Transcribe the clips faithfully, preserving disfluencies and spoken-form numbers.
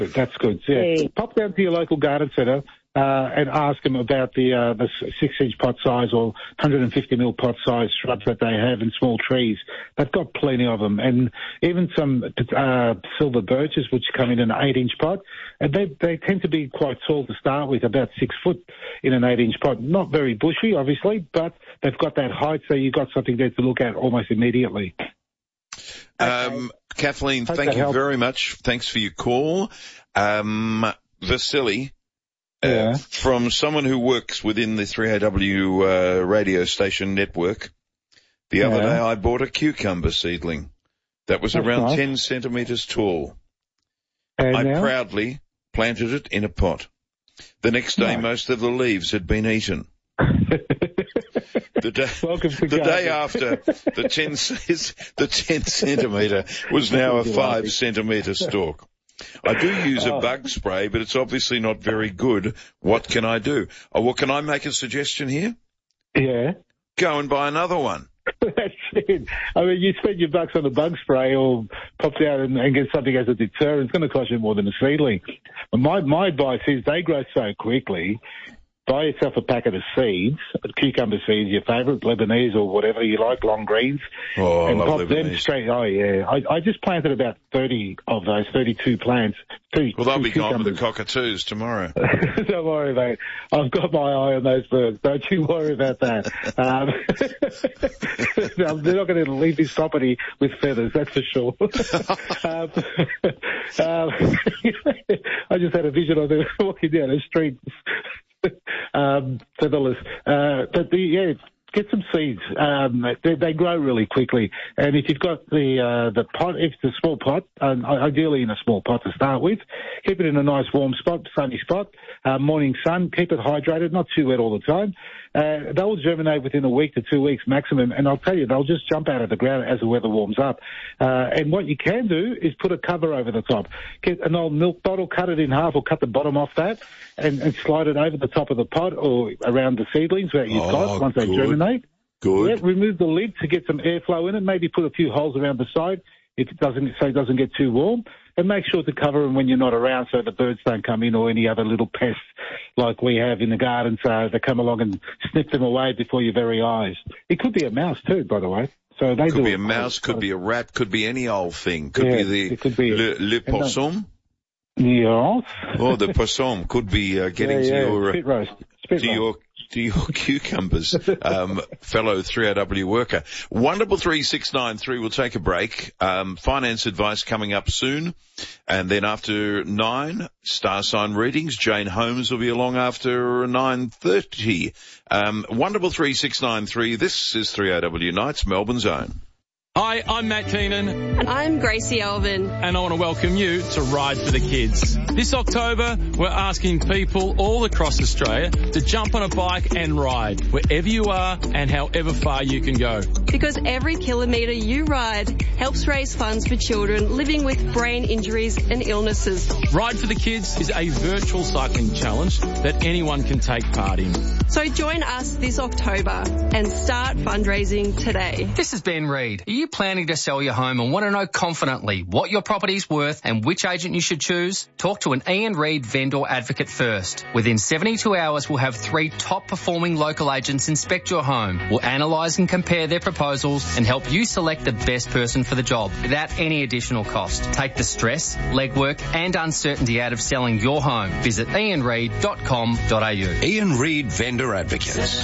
That's good. Yeah. Yeah. Pop down to your local garden centre uh, and ask them about the uh, the six-inch pot size or one hundred fifty mil pot size shrubs that they have and small trees. They've got plenty of them, and even some uh, silver birches which come in an eight-inch pot. And they they tend to be quite tall to start with, about six foot in an eight-inch pot. Not very bushy, obviously, but they've got that height, so you've got something there to look at almost immediately. Um, Kathleen, Hope thank that you helps. very much. Thanks for your call. Um, Vasily, uh, Yeah. from someone who works within the three A W uh, radio station network, the other Yeah. day I bought a cucumber seedling that was That's around nice. ten centimetres tall. And I now? proudly planted it in a pot. The next day, Nice. most of the leaves had been eaten. The day, Welcome to the day gardening. after, the ten says the ten centimetre was now a five centimetre stalk. I do use a Oh. bug spray, but it's obviously not very good. What can I do? Oh, well, can I make a suggestion here? Yeah. Go and buy another one. That's it. I mean, you spend your bucks on a bug spray or pop down and, and get something as a deterrent. It's going to cost you more than a seedling. My, my advice is they grow so quickly. Buy yourself a packet of seeds, cucumber seeds, your favourite, Lebanese or whatever you like, long greens, Oh, I and love pop them Lebanese. straight. Oh, yeah. I, I just planted about thirty of those, thirty-two plants. Two, Well, they'll two be gone with the cucumbers. cockatoos tomorrow. Don't worry, mate. I've got my eye on those birds. Don't you worry about that. Um, they're not going to leave this property with feathers, that's for sure. um, um, I just had a vision of them walking down the street, um, featherless. Uh, but the, yeah, get some seeds. Um, they, they grow really quickly. And if you've got the uh, the pot, if it's a small pot, um, ideally in a small pot to start with, keep it in a nice warm spot, sunny spot, uh, morning sun, keep it hydrated, not too wet all the time. Uh, they'll germinate within a week to two weeks maximum, and I'll tell you, they'll just jump out of the ground as the weather warms up. Uh, and what you can do is put a cover over the top. Get an old milk bottle, cut it in half or cut the bottom off that, and, and slide it over the top of the pot or around the seedlings that you've Oh, got once they good. germinate. Good. Yeah, remove the lid to get some airflow in it. Maybe put a few holes around the side if it doesn't, so it doesn't get too warm. And make sure to cover them when you're not around so the birds don't come in or any other little pests like we have in the garden so they come along and snip them away before your very eyes. It could be a mouse too, by the way. So they Could do be it a mouse, quite- could be a rat, could be any old thing. Could Yeah, be the it could be- le, le and that- possum. Yes. Oh, the possum could be uh, getting yeah, to yeah. your uh, Spit roast. Spit to roast. your to your cucumbers, um, fellow three A W worker. One double three six nine three. We'll take a break. Um, finance advice coming up soon, and then after nine, star sign readings. Jane Holmes will be along after nine thirty. Um, one double three six nine three. This is three A W Nights, Melbourne's own. Hi, I'm Matt Keenan, And I'm Gracie Elvin. and I want to welcome you to Ride for the Kids. This October, we're asking people all across Australia to jump on a bike and ride wherever you are and however far you can go. Because every kilometre you ride helps raise funds for children living with brain injuries and illnesses. Ride for the Kids is a virtual cycling challenge that anyone can take part in. So join us this October and start fundraising today. This is Ben Reid. Are you planning to sell your home and want to know confidently what your property is worth and which agent you should choose? Talk to an Ian Reid vendor advocate first. Within seventy-two hours, we'll have three top performing local agents inspect your home. We'll analyse and compare their proposals and help you select the best person for the job without any additional cost. Take the stress, legwork and uncertainty out of selling your home. Visit ian reid dot com dot a u. Ian Reid Vendor Advocates.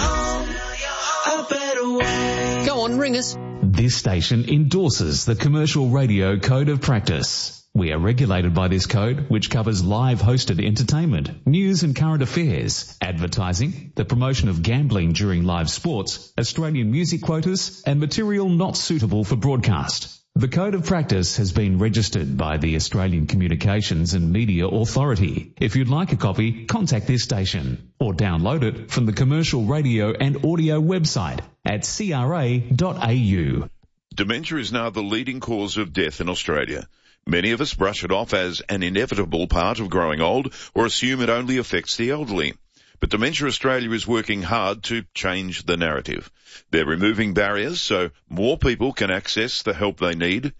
Go on, ring us. This station endorses the Commercial Radio Code of Practice. We are regulated by this code, which covers live hosted entertainment, news and current affairs, advertising, the promotion of gambling during live sports, Australian music quotas, and material not suitable for broadcast. The Code of Practice has been registered by the Australian Communications and Media Authority. If you'd like a copy, contact this station or download it from the Commercial Radio and Audio website at c r a dot a u. Dementia is now the leading cause of death in Australia. Many of us brush it off as an inevitable part of growing old or assume it only affects the elderly. But Dementia Australia is working hard to change the narrative. They're removing barriers so more people can access the help they need.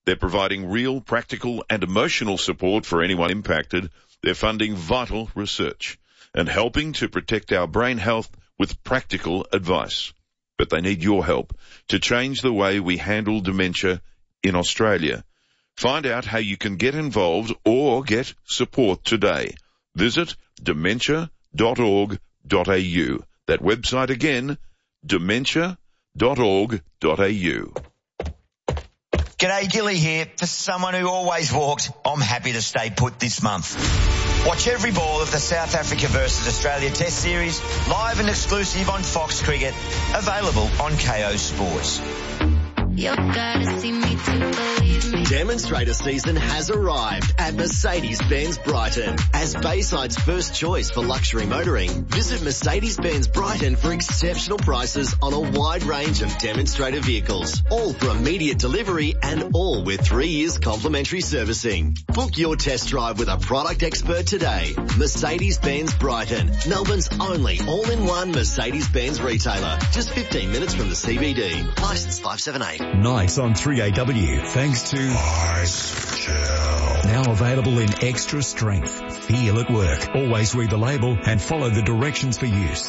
They're providing real, practical and emotional support for anyone impacted. They're funding vital research and helping to protect our brain health with practical advice. But they need your help to change the way we handle dementia in Australia. Find out how you can get involved or get support today. Visit dementia dot org dot a u. That website again, dementia dot org dot a u. G'day, Gilly here. For someone who always walked, I'm happy to stay put this month. Watch every ball of the South Africa versus Australia Test Series, live and exclusive on Fox Cricket, available on K O Sports. You gotta see me to believe me. Demonstrator season has arrived at Mercedes-Benz Brighton. As Bayside's first choice for luxury motoring, visit Mercedes-Benz Brighton for exceptional prices on a wide range of demonstrator vehicles, all for immediate delivery and all with three years complimentary servicing. Book your test drive with a product expert today. Mercedes-Benz Brighton, Melbourne's only all-in-one Mercedes-Benz retailer. Just fifteen minutes from the C B D. Licence five seven eight. Nights on three A W, thanks to Ice Gel. Now available in extra strength. Feel at work. Always read the label and follow the directions for use.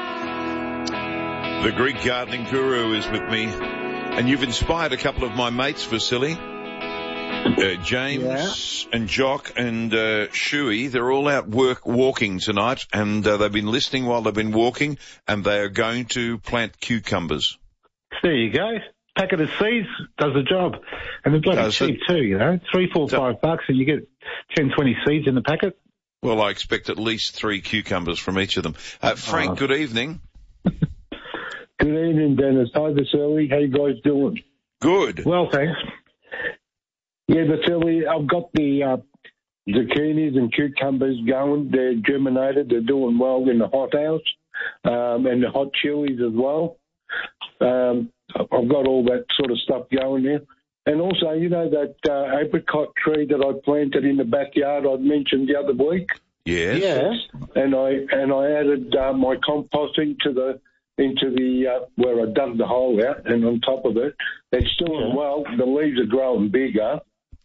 The Greek gardening guru is with me, and you've inspired a couple of my mates, Vasily. Uh, James yeah. and Jock and uh, Shuey, they're all out work walking tonight, and uh, they've been listening while they've been walking, and they are going to plant cucumbers. There you go. Packet of seeds does the job. And they're bloody Does cheap it? too, you know. Three, four, So- five bucks and you get ten, twenty seeds in the packet. Well, I expect at least three cucumbers from each of them. Uh, Frank, Oh. good evening. Good evening, Dennis. Hi, Vasily. How you guys doing? Good. Well, thanks. Yeah, Vasily, I've got the uh, zucchinis and cucumbers going. They're germinated. They're doing well in the hothouse um, and the hot chilies as well. Um, I've got all that sort of stuff going there. And also, you know, that uh, apricot tree that I planted in the backyard I mentioned the other week? Yes. Yeah. And I and I added uh, my compost into the into the uh, where I dug the hole out, and on top of it, it's doing Yeah. well. The leaves are growing bigger.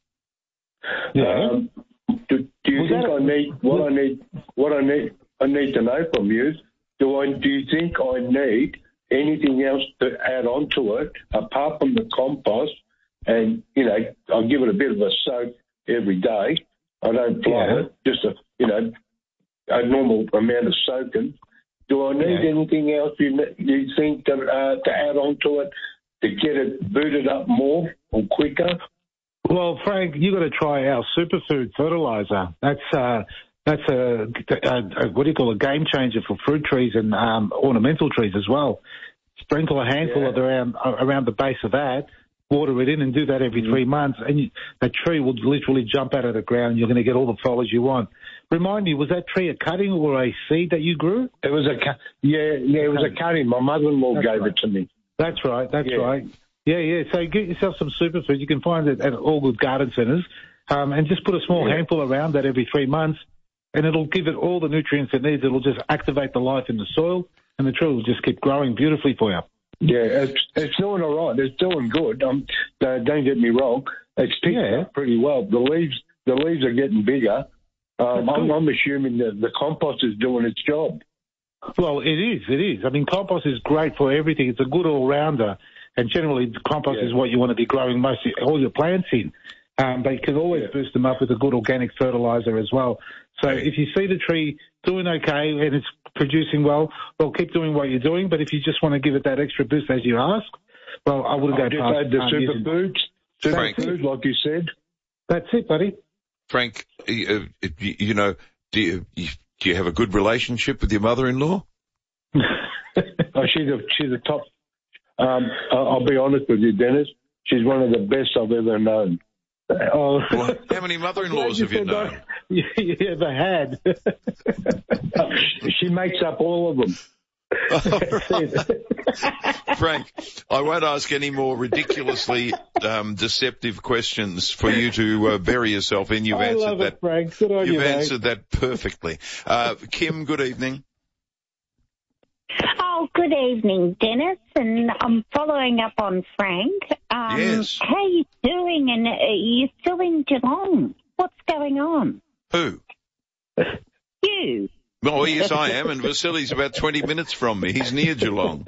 Yeah. Um, do, do you Was think that a- I need what I need? What I need? I need to know from you. Do I? Do you think I need anything else to add on to it apart from the compost? And you know, I'll give it a bit of a soak every day. I don't flood Yeah. it, just a you know a normal amount of soaking. Do I need Yeah. anything else you you think to uh, to add on to it to get it booted up more or quicker? Well, Frank, you got to try our superfood fertilizer. That's uh, that's a, a, a what do you call a game changer for fruit trees and um, ornamental trees as well. Sprinkle a handful Yeah. of it around around the base of that. Water it in and do that every Mm-hmm. three months, and you, that tree will literally jump out of the ground. You're going to get all the foliage you want. Remind me, was that tree a cutting or a seed that you grew? It was a cu- yeah yeah it was a cutting. My mother-in-law That's gave right. it to me. That's right. That's Yeah. right. Yeah, yeah. So get yourself some superfood. You can find it at all good garden centres, um, and just put a small Yeah. handful around that every three months, and it'll give it all the nutrients it needs. It'll just activate the life in the soil, and the tree will just keep growing beautifully for you. Yeah, it's it's doing all right. It's doing good. Um, uh, don't get me wrong. It's picked Yeah. up pretty well. The leaves the leaves are getting bigger. Um, That's I'm, good. I'm assuming that the compost is doing its job. Well, it is. It is. I mean, compost is great for everything. It's a good all-rounder, and generally, compost Yeah. is what you want to be growing most all your plants in. Um, but you can always Yeah. boost them up with a good organic fertilizer as well. So if you see the tree doing okay and it's producing well, well, keep doing what you're doing. But if you just want to give it that extra boost as you ask, well, I wouldn't I'll go just past add the um, using- superfoods, Frank. superfoods, like you said. That's it, buddy. Frank, uh, you, you know, do you, do you have a good relationship with your mother-in-law? Oh, she's a she's a top. Um, I'll I'll be honest with you, Dennis. She's one of the best I've ever known. Oh, Well, how many mother-in-laws have you known? you, you ever had? She makes up all of them. Frank, I won't ask any more ridiculously um, deceptive questions for you to uh, bury yourself in. You've I answered love that. it, Frank. Good on You've you, mate. answered that perfectly. Uh, Kim, good evening. Oh, Oh, good evening, Dennis, and I'm following up on Frank. Um, yes. How are you doing? And uh, you're still in Geelong. What's going on? Who? You. Oh, yes, I am, and Vasily's about twenty minutes from me. He's near Geelong.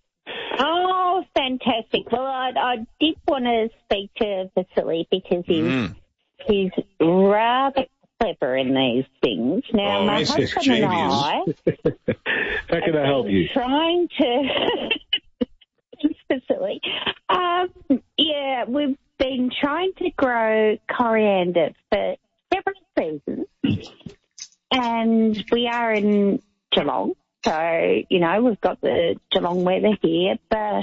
Oh, fantastic. Well, I, I did want to speak to Vasily because he's, Mm. he's rather clever in these things. Now, Oh, my yes, husband genius. and I How can I help you? trying to... Vasily. Um, yeah, we've been trying to grow coriander for several seasons, and we are in Geelong, so, you know, we've got the Geelong weather here, but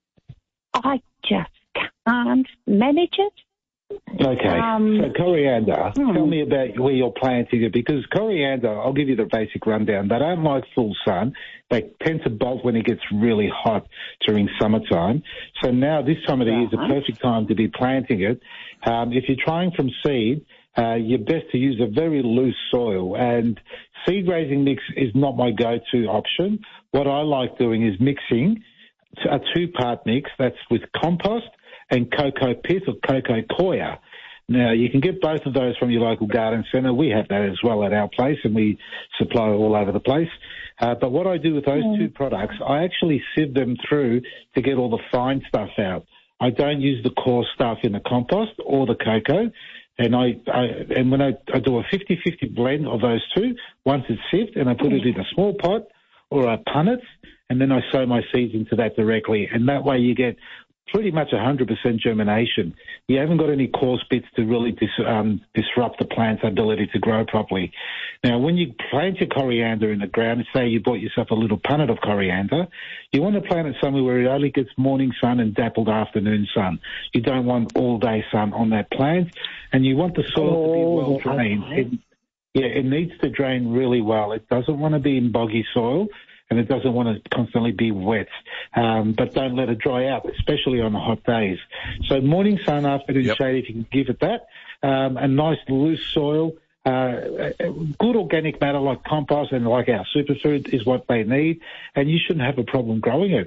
I just can't manage it. Okay, Um, so coriander, hmm. tell me about where you're planting it, because coriander, I'll give you the basic rundown. They don't like full sun. They tend to bolt when it gets really hot during summertime. So now this time of the year is the perfect time to be planting it. Um, if you're trying from seed, uh, you're best to use a very loose soil, and seed raising mix is not my go-to option. What I like doing is mixing a two-part mix that's with compost and cocoa pith or cocoa coir. Now, you can get both of those from your local garden centre. We have that as well at our place, and we supply all over the place. Uh, but what I do with those mm. two products, I actually sieve them through to get all the fine stuff out. I don't use the coarse stuff in the compost or the cocoa. And I, I and when I, I do a fifty-fifty blend of those two, once it's sieved, and I put it in a small pot or a punnet, and then I sow my seeds into that directly. And that way you get pretty much one hundred percent germination. You haven't got any coarse bits to really dis, um, disrupt the plant's ability to grow properly. Now, when you plant your coriander in the ground, say you bought yourself a little punnet of coriander, you want to plant it somewhere where it only gets morning sun and dappled afternoon sun. You don't want all-day sun on that plant, and you want the soil oh, to be well drained. Okay. It, yeah, it needs to drain really well. It doesn't want to be in boggy soil, and it doesn't want to constantly be wet. Um, but don't let it dry out, especially on the hot days. So morning sun, afternoon yep. shade, if you can give it that. Um, a nice loose soil, uh, good organic matter like compost and like our superfood is what they need, and you shouldn't have a problem growing it.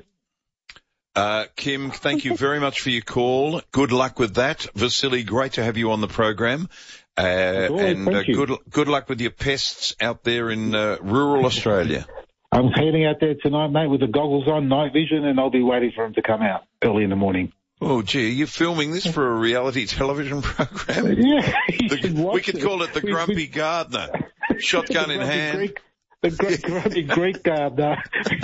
Uh, Kim, thank you very much for your call. Good luck with that. Vasily, great to have you on the program. Uh, and uh, good, good luck with your pests out there in uh, rural Australia. I'm heading out there tonight, mate, with the goggles on, night vision, and I'll be waiting for them to come out early in the morning. Oh, gee, are you filming this for a reality television program? Yeah. The, we could call it The Grumpy Gardener. Shotgun in hand. Greek, the gr- Grumpy Greek Gardener.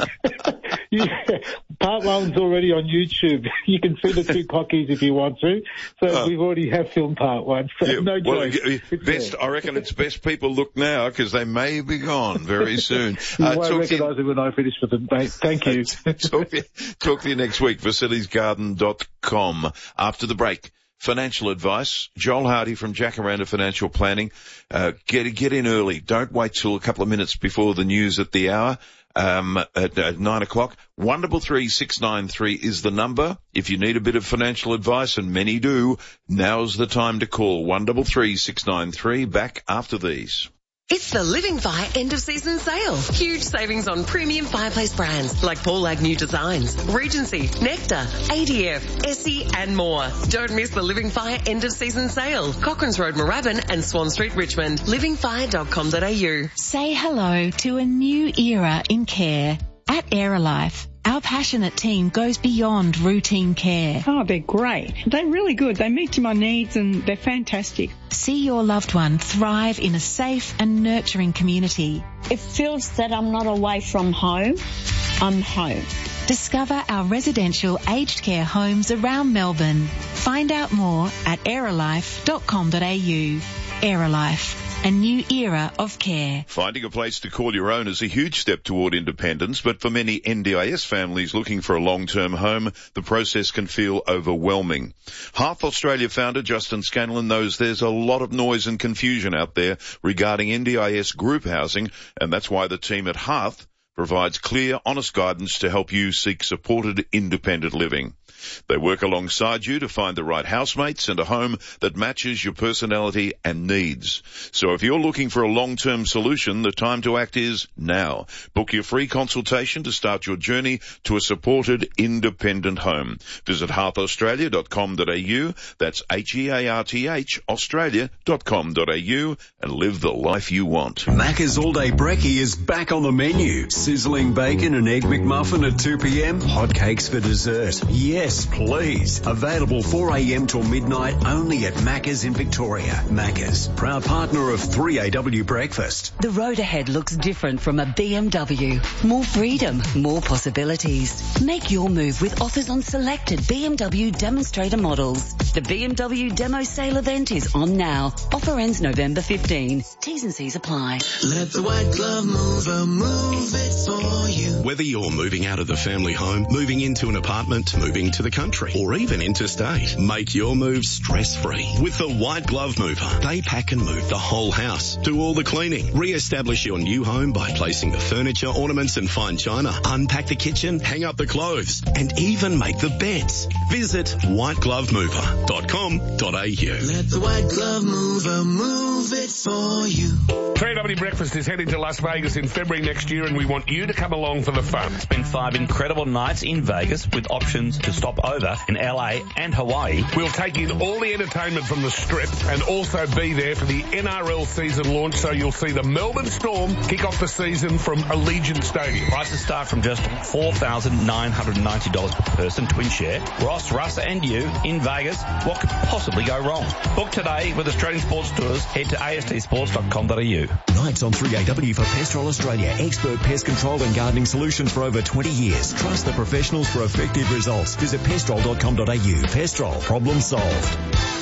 Yeah. Part one's already on YouTube. You can see the two cockies if you want to. So oh. we already have filmed part one. So yeah, no well, joke. Best, I reckon it's best people look now because they may be gone very soon. You uh, won't recognise it when I finish with them, mate. Thank you. talk, to you talk to you next week. Vasilis garden dot com. After the break, financial advice. Joel Hardy from Jacaranda Financial Planning. Uh, get get in early. Don't wait till a couple of minutes before the news at the hour. Um, at, at nine o'clock. One double three six nine three is the number. If you need a bit of financial advice, and many do, now's the time to call. One double three six nine three. Back after these. It's the Living Fire end of season sale. Huge savings on premium fireplace brands like Paul Agnew Designs, Regency, Nectar, A D F, Essie and more. Don't miss the Living Fire end of season sale. Cochrane's Road, Moorabbin and Swan Street, Richmond. living fire dot com dot a u. Say hello to a new era in care at Aerolife. Our passionate team goes beyond routine care. Oh, they're great. They're really good. They meet my needs and they're fantastic. See your loved one thrive in a safe and nurturing community. It feels that I'm not away from home. I'm home. Discover our residential aged care homes around Melbourne. Find out more at aerolife dot com dot a u. Aerolife, a new era of care. Finding a place to call your own is a huge step toward independence, but for many N D I S families looking for a long-term home, the process can feel overwhelming. Hearth Australia founder Justin Scanlon knows there's a lot of noise and confusion out there regarding N D I S group housing, and that's why the team at Hearth provides clear, honest guidance to help you seek supported independent living. They work alongside you to find the right housemates and a home that matches your personality and needs. So if you're looking for a long-term solution, the time to act is now. Book your free consultation to start your journey to a supported independent home. Visit hearth australia dot com dot a u. That's H E A R T H australia dot com dot a u and live the life you want. Macca's All Day Brekkie is back on the menu. Sizzling bacon and egg McMuffin at two p.m. Hotcakes for dessert. Yes, please. Available four a.m. till midnight only at Macca's in Victoria. Macca's, proud partner of three A W Breakfast. The road ahead looks different from a B M W. More freedom, more possibilities. Make your move with offers on selected B M W demonstrator models. The B M W Demo Sale event is on now. Offer ends November fifteenth. T's and C's apply. Let the white glove mover move it for you. Whether you're moving out of the family home, moving into an apartment, moving to the country, or even interstate, make your move stress-free with the White Glove Mover. They pack and move the whole house, do all the cleaning, re-establish your new home by placing the furniture, ornaments and fine china, unpack the kitchen, hang up the clothes, and even make the beds. Visit white glove mover dot com dot a u. Let the White Glove Mover move it for you. three A W Breakfast is heading to Las Vegas in February next year, and we want you to come along for the fun. Spend five incredible nights in Vegas with options to stop over in L A and Hawaii. We'll take in all the entertainment from the Strip and also be there for the N R L season launch, so you'll see the Melbourne Storm kick off the season from Allegiant Stadium. Prices start from just four thousand nine hundred ninety dollars per person, twin share. Ross, Russ and you in Vegas. What could possibly go wrong? Book today with Australian Sports Tours. Head to a s t sports dot com dot a u. Nights on three A W for Pestrol Australia. Expert pest control and gardening solutions for over twenty years. Trust the professionals for effective results. Visit pestrol dot com dot a u. Pestrol. Problem solved.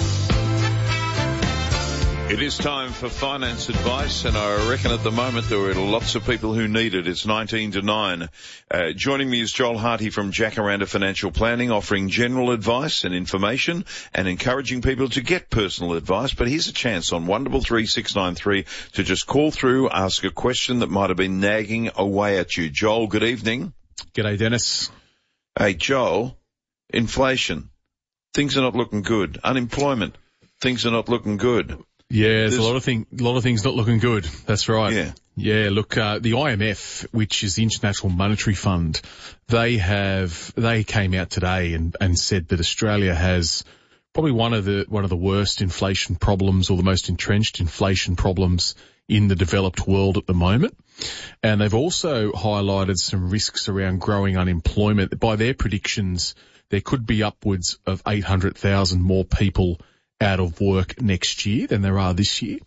It is time for finance advice, and I reckon at the moment there are lots of people who need it. It's nineteen to nine. Uh, joining me is Joel Harty from Jacaranda Financial Planning, offering general advice and information and encouraging people to get personal advice. But here's a chance on one three three six nine three to just call through, ask a question that might have been nagging away at you. Joel, good evening. G'day, Dennis. Hey, Joel, inflation. Things are not looking good. Unemployment. Things are not looking good. Yeah, there's, there's a lot of thing, a lot of things not looking good. That's right. Yeah. Yeah, look, uh, the I M F, which is the International Monetary Fund, they have, they came out today and, and said that Australia has probably one of the, one of the worst inflation problems, or the most entrenched inflation problems in the developed world at the moment. And they've also highlighted some risks around growing unemployment. By their predictions, there could be upwards of eight hundred thousand more people out of work next year than there are this year.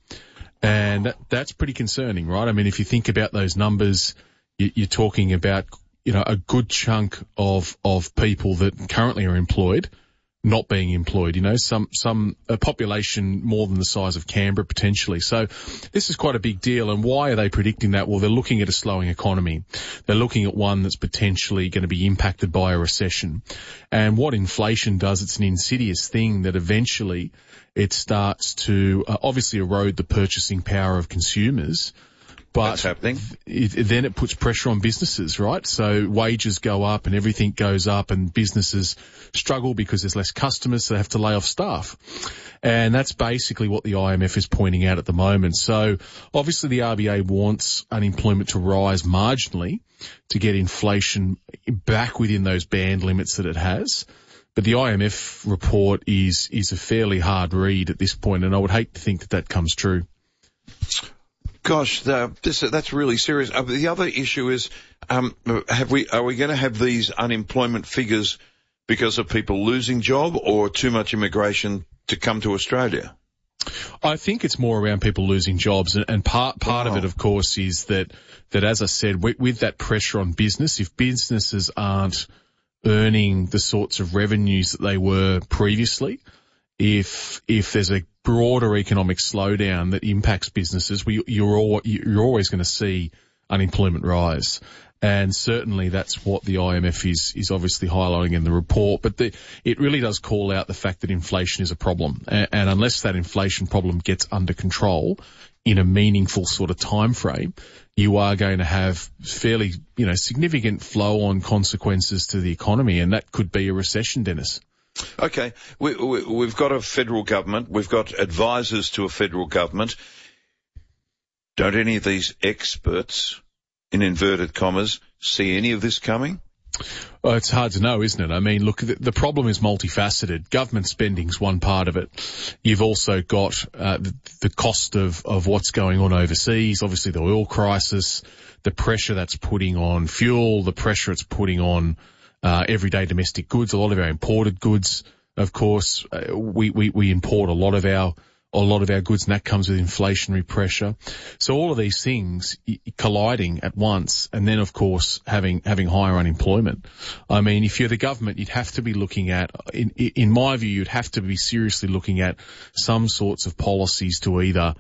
And that, that's pretty concerning, right? I mean, if you think about those numbers, you, you're talking about, you know, a good chunk of, of people that currently are employed not being employed, you know, some, some, a population more than the size of Canberra potentially. So this is quite a big deal. And why are they predicting that? Well, they're looking at a slowing economy. They're looking at one that's potentially going to be impacted by a recession. And what inflation does, it's an insidious thing that eventually it starts to uh, obviously erode the purchasing power of consumers. But That's happening. It, then it puts pressure on businesses, right? So wages go up and everything goes up, and businesses struggle because there's less customers, so they have to lay off staff. And that's basically what the I M F is pointing out at the moment. So obviously the R B A wants unemployment to rise marginally to get inflation back within those band limits that it has. But the I M F report is, is a fairly hard read at this point, and I would hate to think that that comes true. Gosh, the, this, that's really serious. Uh, the other issue is, um, have we, are we going to have these unemployment figures because of people losing job or too much immigration to come to Australia? I think it's more around people losing jobs, and, and part, part oh. of it, of course, is that, that as I said, with, with that pressure on business, if businesses aren't earning the sorts of revenues that they were previously, if, if there's a broader economic slowdown that impacts businesses, we, you're, all, you're always going to see unemployment rise. And certainly that's what the I M F is, is obviously highlighting in the report. But the, it really does call out the fact that inflation is a problem. And, and unless that inflation problem gets under control in a meaningful sort of time frame, you are going to have fairly, you know, significant flow-on consequences to the economy. And that could be a recession, Dennis. Okay. We, we, we've got a federal government. We've got advisors to a federal government. Don't any of these experts, in inverted commas, see any of this coming? Well, it's hard to know, isn't it? I mean, look, the, the problem is multifaceted. Government spending's one part of it. You've also got uh, the, the cost of, of what's going on overseas, obviously the oil crisis, the pressure that's putting on fuel, the pressure it's putting on uh, everyday domestic goods, a lot of our imported goods, of course. Uh, we, we, we import a lot of our a lot of our goods, and that comes with inflationary pressure. So all of these things colliding at once, and then of course having having higher unemployment. I mean, if you're the government, you'd have to be looking at, in in my view, you'd have to be seriously looking at some sorts of policies to either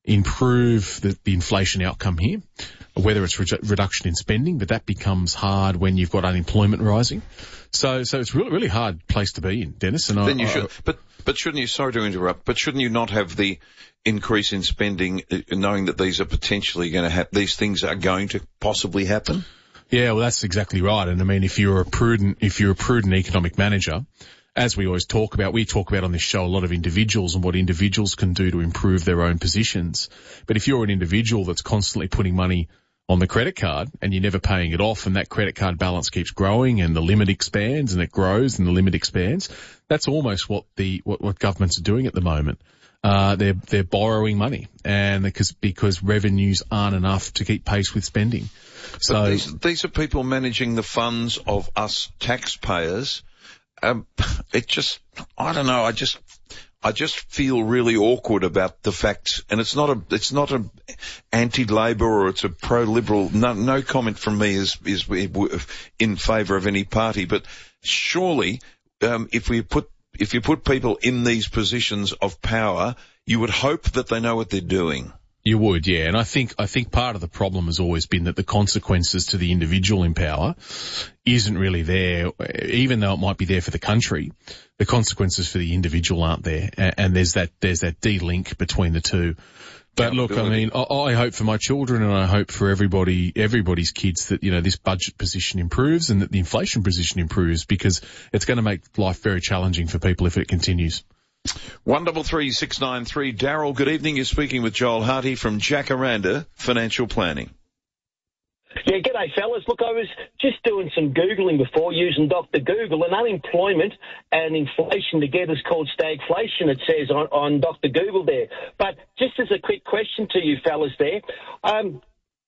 improve the, the inflation outcome here, whether it's re- reduction in spending, but that becomes hard when you've got unemployment rising. So, so it's really, really hard place to be in, Dennis. And then I, you I, should, but, but shouldn't you, sorry to interrupt, but shouldn't you not have the increase in spending, uh, knowing that these are potentially going to happen, these things are going to possibly happen? Yeah, well, that's exactly right. And I mean, if you're a prudent, if you're a prudent economic manager, as we always talk about, we talk about on this show a lot of individuals and what individuals can do to improve their own positions. But if you're an individual that's constantly putting money on the credit card and you're never paying it off, and that credit card balance keeps growing and the limit expands and it grows and the limit expands, that's almost what the what, what governments are doing at the moment. Uh, they're they're borrowing money, and because because revenues aren't enough to keep pace with spending. So but these, these are people managing the funds of us taxpayers. Um, it just, I don't know, I just, I just feel really awkward about the fact, and it's not a, it's not a anti-Labor or it's a pro-Liberal, no, no comment from me is, is in favour of any party, but surely, um, if we put, if you put people in these positions of power, you would hope that they know what they're doing. You would, yeah. And I think, I think part of the problem has always been that the consequences to the individual in power isn't really there, even though it might be there for the country. The consequences for the individual aren't there. And there's that, there's that de-link between the two. But look, I mean, I, I hope for my children and I hope for everybody, everybody's kids that, you know, this budget position improves and that the inflation position improves, because it's going to make life very challenging for people if it continues. One double three six nine three. Daryl, good evening. You're speaking with Joel Harty from Jacaranda Financial Planning. Yeah, g'day fellas. Look, I was just doing some Googling before using Doctor Google, and unemployment and inflation together is called stagflation, it says on, on Doctor Google there. But just as a quick question to you fellas there, um,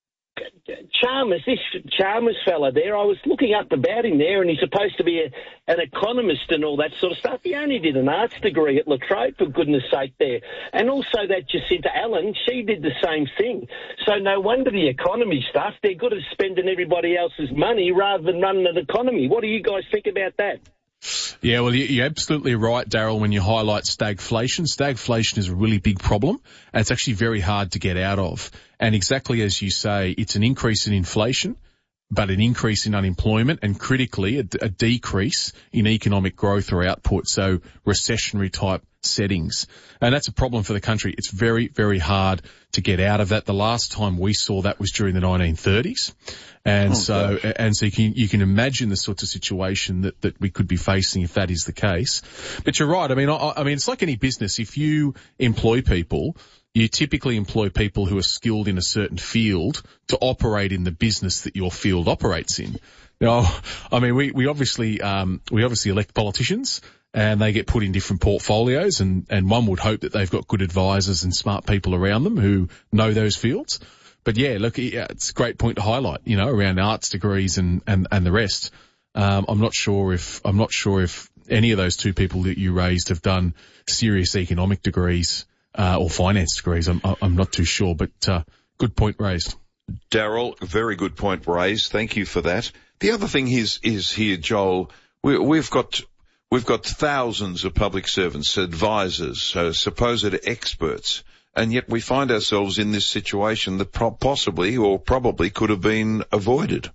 Chalmers, this Chalmers fella there, I was looking up about him there, and he's supposed to be a, an economist and all that sort of stuff. He only did an arts degree at La Trobe, for goodness sake there. And also that Jacinta Allen, she did the same thing. So no wonder the economy stuff, they're good at spending everybody else's money rather than running an economy. What do you guys think about that? Yeah, well, you're absolutely right, Daryl, when you highlight stagflation. Stagflation is a really big problem, and it's actually very hard to get out of. And exactly as you say, it's an increase in inflation, but an increase in unemployment, and critically, a, a decrease in economic growth or output, so recessionary type settings. And that's a problem for the country. It's very, very hard to get out of that. The last time we saw that was during the nineteen thirties. And oh, so, gosh. and so you can, you can imagine the sorts of situation that, that we could be facing if that is the case. But you're right. I mean, I, I mean, it's like any business. If you employ people, you typically employ people who are skilled in a certain field to operate in the business that your field operates in. Now, I mean, we, we obviously, um, we obviously elect politicians, and they get put in different portfolios, and, and one would hope that they've got good advisors and smart people around them who know those fields. But yeah, look, it's a great point to highlight, you know, around arts degrees and, and, and the rest. Um, I'm not sure if, I'm not sure if any of those two people that you raised have done serious economic degrees, uh, or finance degrees. I'm, I'm not too sure, but, uh, good point raised. Daryl, very good point raised. Thank you for that. The other thing is, is here, Joel, we, we've got, we've got thousands of public servants, advisors, uh, supposed experts. And yet we find ourselves in this situation that pro- possibly or probably could have been avoided.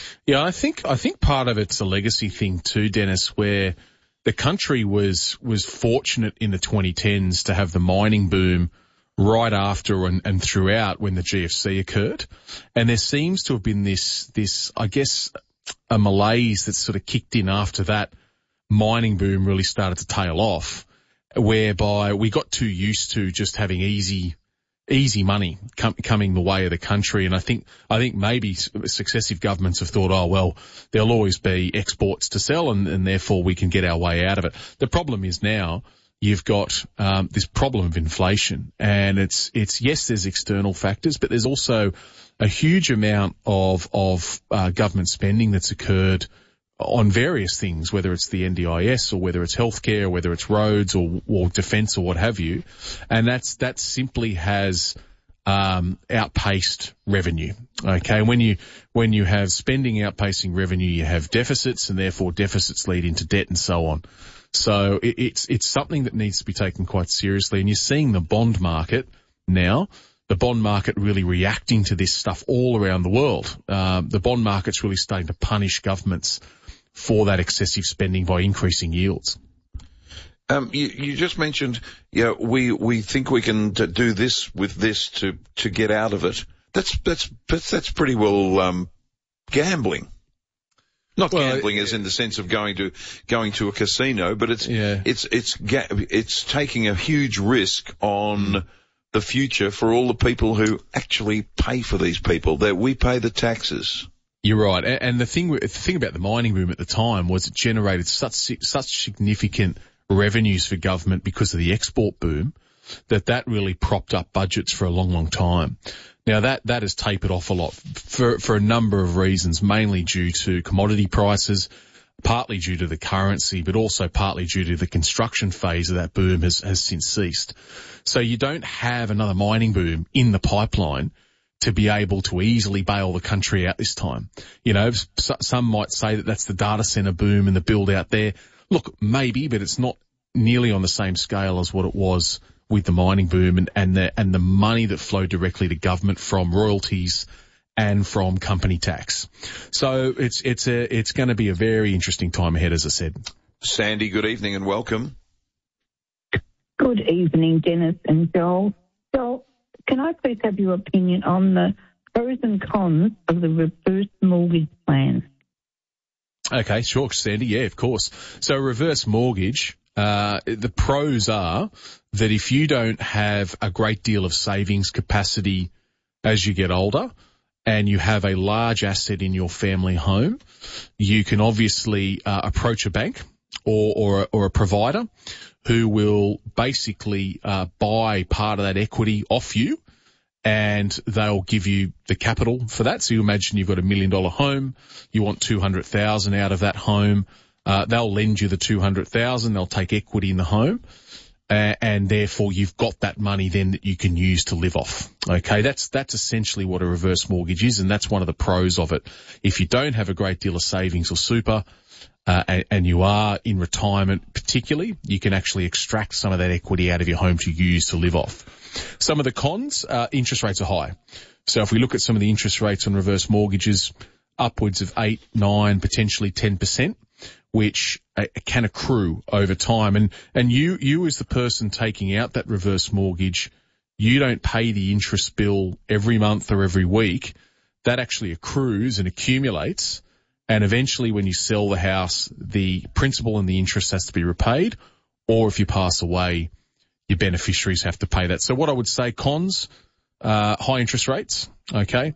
Yeah, I think I think part of it's a legacy thing too, Dennis, where the country was was fortunate in the twenty tens to have the mining boom right after and, and throughout when the G F C occurred. And there seems to have been this, this, I guess, a malaise that sort of kicked in after that mining boom really started to tail off, whereby we got too used to just having easy, easy money com- coming the way of the country. And I think, I think maybe successive governments have thought, oh, well, there'll always be exports to sell and, and therefore we can get our way out of it. The problem is now, you've got um, this problem of inflation, and it's it's yes, there's external factors, but there's also a huge amount of of uh, government spending that's occurred on various things, whether it's the N D I S or whether it's healthcare, or whether it's roads or, or defence or what have you, and that's that simply has um, outpaced revenue. Okay, and when you when you have spending outpacing revenue, you have deficits, and therefore deficits lead into debt and so on. So it, it's it's something that needs to be taken quite seriously, and you're seeing the bond market now, the bond market really reacting to this stuff all around the world. Um, the bond market's really starting to punish governments for that excessive spending by increasing yields. Um, you, you just mentioned, yeah, we we think we can t- do this with this to to get out of it. That's that's that's, that's pretty well um, gambling. Not well, gambling as in the sense of going to going to a casino, but it's yeah. it's it's ga- it's taking a huge risk on the future for all the people who actually pay for these people. That we pay the taxes. You're right, and the thing the thing about the mining boom at the time was it generated such such significant revenues for government because of the export boom that that really propped up budgets for a long, long time. Now that, that has tapered off a lot for, for a number of reasons, mainly due to commodity prices, partly due to the currency, but also partly due to the construction phase of that boom has, has since ceased. So you don't have another mining boom in the pipeline to be able to easily bail the country out this time. You know, some might say that that's the data center boom and the build out there. Look, maybe, but it's not nearly on the same scale as what it was with the mining boom and, and the, and the money that flowed directly to government from royalties and from company tax. So it's, it's a, it's going to be a very interesting time ahead, as I said. Sandy, good evening and welcome. Good evening, Dennis and Joel. Joel, can I please have your opinion on the pros and cons of the reverse mortgage plan? Okay, sure, Sandy. Yeah, of course. So reverse mortgage, uh, the pros are that if you don't have a great deal of savings capacity as you get older and you have a large asset in your family home, you can obviously uh, approach a bank or, or, or a provider who will basically uh, buy part of that equity off you, and they'll give you the capital for that. So you imagine you've got a million dollar home, you want two hundred thousand out of that home. Uh, they'll lend you the two hundred thousand, they'll take equity in the home, uh, and therefore you've got that money then that you can use to live off. Okay, that's that's essentially what a reverse mortgage is, and that's one of the pros of it. If you don't have a great deal of savings or super, uh, and, and you are in retirement particularly, you can actually extract some of that equity out of your home to use to live off. Some of the cons, uh, interest rates are high. So if we look at some of the interest rates on reverse mortgages, upwards of eight, nine, potentially ten percent, which uh, can accrue over time. And, and you, you as the person taking out that reverse mortgage, you don't pay the interest bill every month or every week. That actually accrues and accumulates. And eventually when you sell the house, the principal and the interest has to be repaid. Or if you pass away, your beneficiaries have to pay that. So what I would say, cons, uh, high interest rates, okay,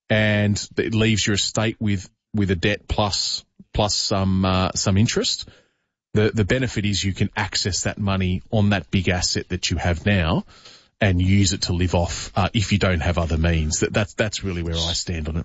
and it leaves your estate with, with a debt plus, plus some, uh, some interest. The, the benefit is you can access that money on that big asset that you have now and use it to live off, uh, if you don't have other means. That, that's, that's really where I stand on it.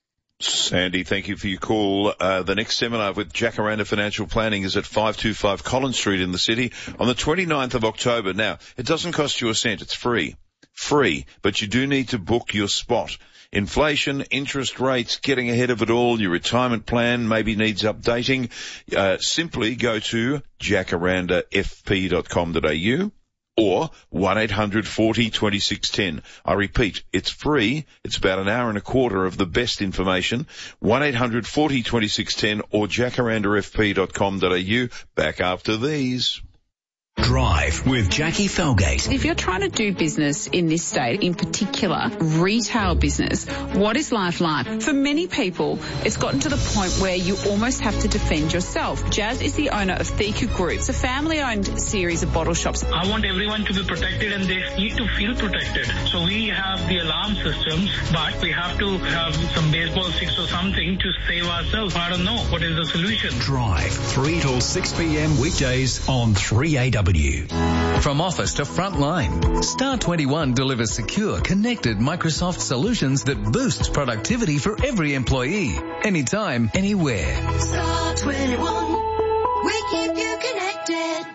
Sandy, thank you for your call. Uh, the next seminar with Jacaranda Financial Planning is at five two five Collins Street in the city on the twenty-ninth of October. Now, it doesn't cost you a cent. It's free. Free. But you do need to book your spot. Inflation, interest rates, getting ahead of it all, your retirement plan maybe needs updating. Uh, simply go to jacaranda f p dot com dot a u or one eight hundred forty twenty-six ten. I repeat, it's free. It's about an hour and a quarter of the best information. one eight hundred forty twenty-six ten or jacaranda f p dot com dot a u. Back after these. Drive with Jackie Felgate. If you're trying to do business in this state, in particular retail business, what is life like? For many people, it's gotten to the point where you almost have to defend yourself. Jazz is the owner of Thika Group. It's a family-owned series of bottle shops. I want everyone to be protected and they need to feel protected. So we have the alarm systems, but we have to have some baseball sticks or something to save ourselves. I don't know. What is the solution? Drive, three till six p.m. weekdays on three A W. From office to frontline, Star twenty-one delivers secure, connected Microsoft solutions that boosts productivity for every employee, anytime, anywhere. Star twenty-one, we keep you connected.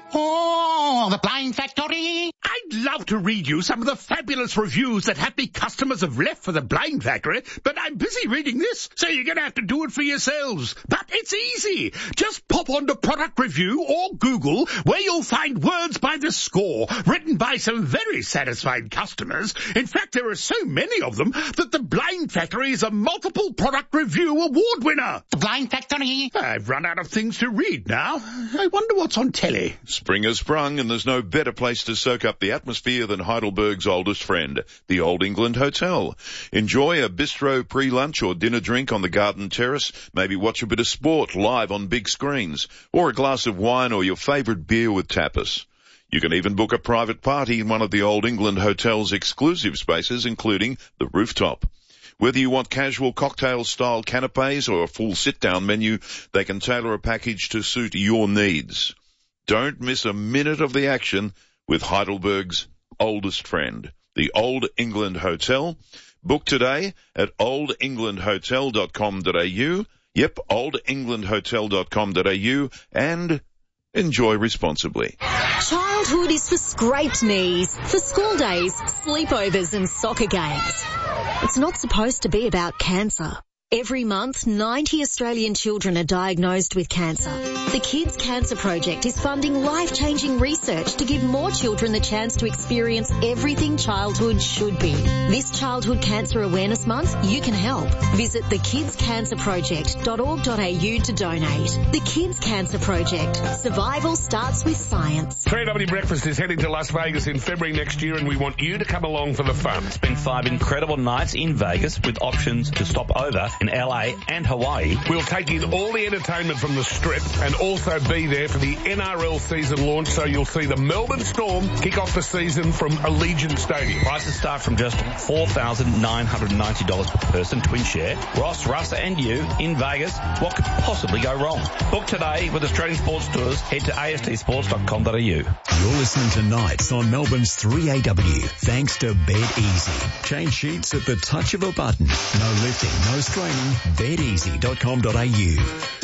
Oh, the Blind Factory. I'd love to read you some of the fabulous reviews that happy customers have left for the Blind Factory, but I'm busy reading this, so you're going to have to do it for yourselves. But it's easy. Just pop onto Product Review or Google, where you'll find words by the score, written by some very satisfied customers. In fact, there are so many of them that the Blind Factory is a multiple Product Review award winner. The Blind Factory. I've run out of things to read now. I wonder what's on telly. Spring has sprung, and there's no better place to soak up the atmosphere than Heidelberg's oldest friend, the Old England Hotel. Enjoy a bistro pre-lunch or dinner drink on the garden terrace, maybe watch a bit of sport live on big screens, or a glass of wine or your favourite beer with tapas. You can even book a private party in one of the Old England Hotel's exclusive spaces, including the rooftop. Whether you want casual cocktail-style canapes or a full sit-down menu, they can tailor a package to suit your needs. Don't miss a minute of the action with Heidelberg's oldest friend, the Old England Hotel. Book today at old england hotel dot com dot a u. Yep, old england hotel dot com dot a u, and enjoy responsibly. Childhood is for scraped knees, for school days, sleepovers and soccer games. It's not supposed to be about cancer. Every month, ninety Australian children are diagnosed with cancer. The Kids Cancer Project is funding life-changing research to give more children the chance to experience everything childhood should be. This Childhood Cancer Awareness Month, you can help. Visit the kids cancer project dot org dot a u to donate. The Kids Cancer Project. Survival starts with science. three W Breakfast is heading to Las Vegas in February next year, and we want you to come along for the fun. Spend five incredible nights in Vegas with options to stop over in L A and Hawaii. We'll take in all the entertainment from the Strip and also be there for the N R L season launch, so you'll see the Melbourne Storm kick off the season from Allegiant Stadium. Prices start from just four thousand nine hundred ninety dollars per person, twin share. Ross, Russ and you in Vegas. What could possibly go wrong? Book today with Australian Sports Tours. Head to a s t sports dot com dot a u. You're listening to Nights on Melbourne's three A W, thanks to Bed Easy. Change sheets at the touch of a button. No lifting, no straining. bed easy dot com dot a u.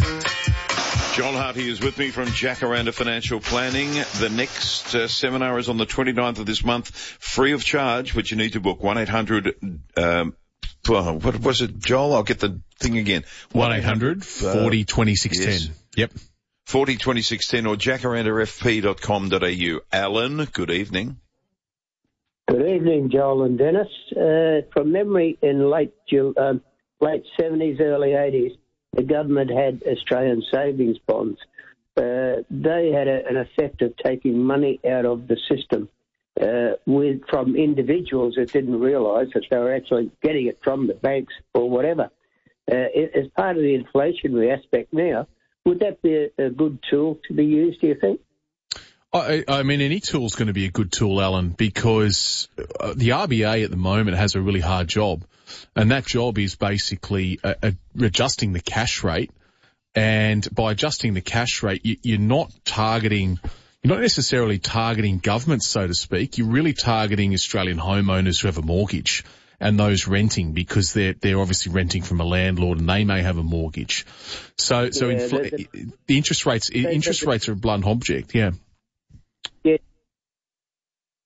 John Harty is with me from Jacaranda Financial Planning. The next uh, seminar is on the twenty-ninth of this month, free of charge, but you need to book one eight hundred, um, what was it, Joel? I'll get the thing again. one eight hundred forty twenty-six ten. Yes. Yep. forty twenty-six ten or jacaranda f p dot com dot a u. Alan, good evening. Good evening, Joel and Dennis. Uh, from memory, in late Ju- um, late seventies, early eighties, the government had Australian savings bonds. Uh, they had a, an effect of taking money out of the system uh, with from individuals that didn't realise that they were actually getting it from the banks or whatever. Uh, as part of the inflationary aspect now, would that be a, a good tool to be used, do you think? I, I mean, any tool is going to be a good tool, Alan, because uh, the R B A at the moment has a really hard job. And that job is basically uh, uh, adjusting the cash rate. And by adjusting the cash rate, you, you're not targeting, you're not necessarily targeting government, so to speak. You're really targeting Australian homeowners who have a mortgage and those renting, because they're, they're obviously renting from a landlord and they may have a mortgage. So, so yeah, infl- the, the, the interest rates, the, interest the, rates are a blunt object. Yeah. Yeah.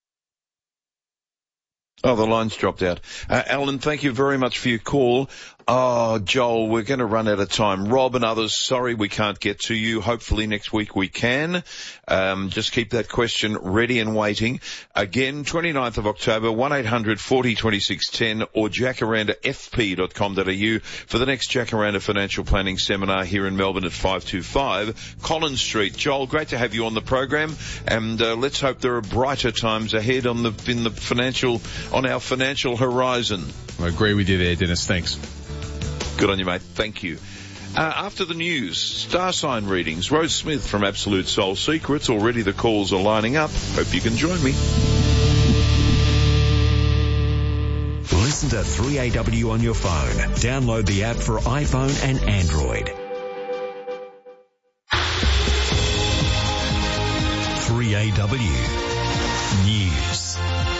Oh, the line's dropped out. Uh, Alan, thank you very much for your call. Oh, Joel, we're going to run out of time. Rob and others, sorry we can't get to you. Hopefully next week we can. Um, just keep that question ready and waiting. Again, twenty-ninth of October, one eight hundred forty twenty-six ten or jacaranda f p dot com dot a u for the next Jacaranda Financial Planning Seminar here in Melbourne at five two five Collins Street. Joel, great to have you on the program, and uh, let's hope there are brighter times ahead on the in the financial on our financial horizon. I agree with you there, Dennis. Thanks. Good on you, mate. Thank you. Uh, after the news, star sign readings. Rose Smith from Absolute Soul Secrets. Already the calls are lining up. Hope you can join me. Listen to three A W on your phone. Download the app for iPhone and Android. three A W News.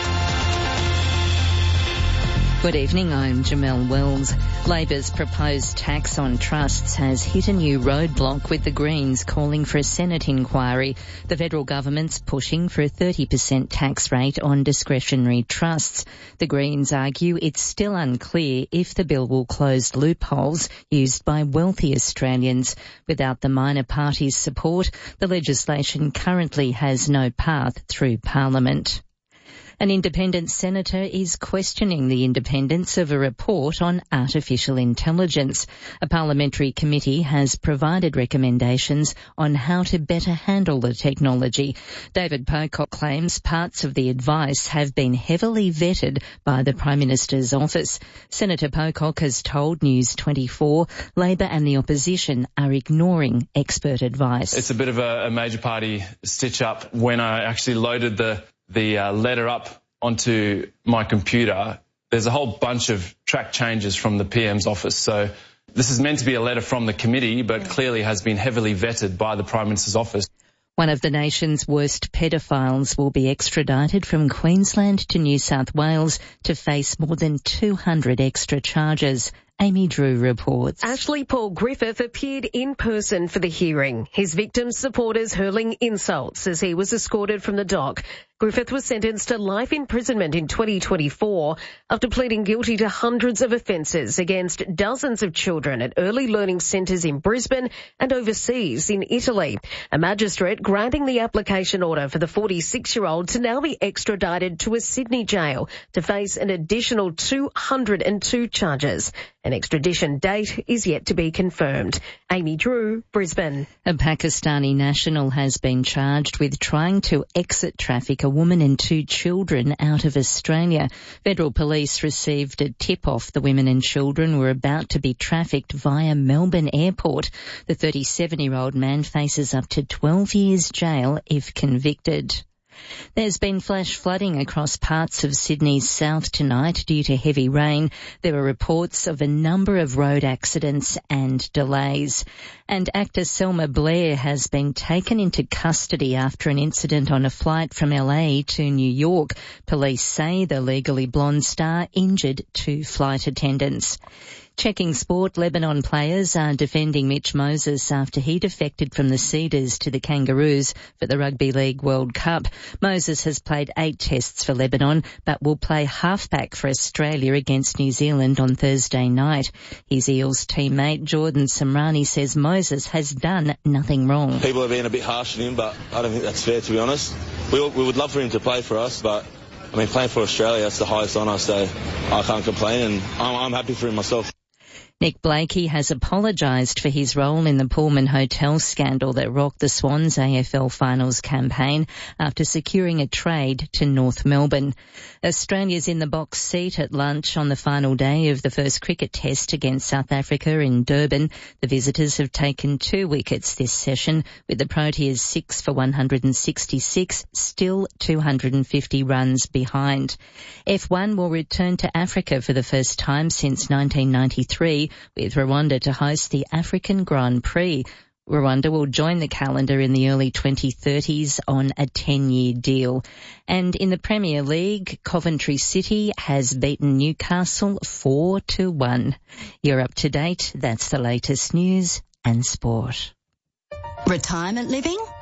Good evening, I'm Jamelle Wells. Labor's proposed tax on trusts has hit a new roadblock, with the Greens calling for a Senate inquiry. The federal government's pushing for a thirty percent tax rate on discretionary trusts. The Greens argue it's still unclear if the bill will close loopholes used by wealthy Australians. Without the minor party's support, the legislation currently has no path through Parliament. An independent senator is questioning the independence of a report on artificial intelligence. A parliamentary committee has provided recommendations on how to better handle the technology. David Pocock claims parts of the advice have been heavily vetted by the Prime Minister's office. Senator Pocock has told News twenty-four Labor and the opposition are ignoring expert advice. It's a bit of a, a major party stitch-up. When I actually loaded the the uh, letter up onto my computer, there's a whole bunch of track changes from the P M's office. So this is meant to be a letter from the committee, but clearly has been heavily vetted by the Prime Minister's office. One of the nation's worst pedophiles will be extradited from Queensland to New South Wales to face more than two hundred extra charges. Amy Drew reports. Ashley Paul Griffith appeared in person for the hearing, his victim's supporters hurling insults as he was escorted from the dock. Griffith was sentenced to life imprisonment in twenty twenty-four after pleading guilty to hundreds of offences against dozens of children at early learning centres in Brisbane and overseas in Italy. A magistrate granting the application order for the forty-six-year-old to now be extradited to a Sydney jail to face an additional two hundred two charges. An extradition date is yet to be confirmed. Amy Drew, Brisbane. A Pakistani national has been charged with trying to exit traffic a woman and two children out of Australia. Federal police received a tip-off the women and children were about to be trafficked via Melbourne Airport. The thirty-seven-year-old man faces up to twelve years jail if convicted. There's been flash flooding across parts of Sydney's south tonight due to heavy rain. There were reports of a number of road accidents and delays. And actor Selma Blair has been taken into custody after an incident on a flight from L A to New York. Police say the Legally Blonde star injured two flight attendants. Checking sport, Lebanon players are defending Mitch Moses after he defected from the Cedars to the Kangaroos for the Rugby League World Cup. Moses has played eight tests for Lebanon, but will play halfback for Australia against New Zealand on Thursday night. His Eels teammate Jordan Samrani says Moses has done nothing wrong. People are being a bit harsh on him, but I don't think that's fair, to be honest. We, we would love for him to play for us, but I mean, playing for Australia, that's the highest honour, so I can't complain, and I'm, I'm happy for him myself. Nick Blakey has apologised for his role in the Pullman Hotel scandal that rocked the Swans A F L Finals campaign after securing a trade to North Melbourne. Australia's in the box seat at lunch on the final day of the first cricket test against South Africa in Durban. The visitors have taken two wickets this session, with the Proteas six for one hundred sixty-six, still two hundred fifty runs behind. F one will return to Africa for the first time since nineteen ninety-three, with Rwanda to host the African Grand Prix. Rwanda will join the calendar in the early twenty thirties on a ten-year deal. And in the Premier League, Coventry City has beaten Newcastle four to one. You're up to date. That's the latest news and sport. Retirement living?